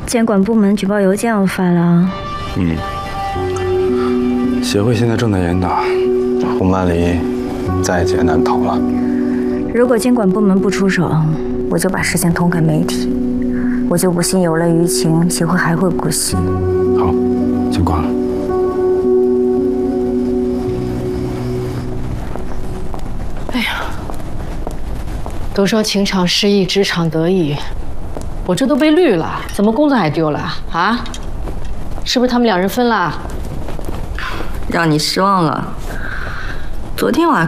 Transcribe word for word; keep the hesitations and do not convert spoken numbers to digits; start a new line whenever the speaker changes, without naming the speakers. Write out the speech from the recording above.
监管部门举报邮件我发了。
嗯。协会现在正在严打，红蓝离在劫难逃了。
如果监管部门不出手，我就把事情通给媒体。我就不信有了舆情，协会还会姑息。
好，先挂了。
哎呀，都说情场失意，职场得意，我这都被绿了，怎么工作还丢了啊？是不是他们两人分了？
让你失望了。昨天晚上